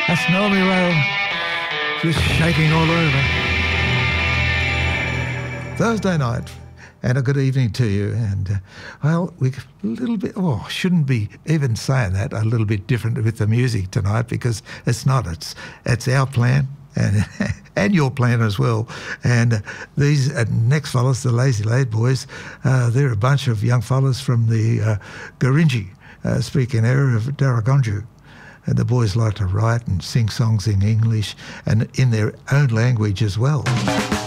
That's Naomi Rail, just shaking all over. Thursday night, and a good evening to you. And, well, we're a little bit, shouldn't be even saying that, a little bit different with the music tonight, because it's not. It's our plan. And your plan as well. And these next fellas, the Lazy Lade Boys, they're a bunch of young fellas from the Gurindji speaking area of Darragonju. And the boys like to write and sing songs in English and in their own language as well.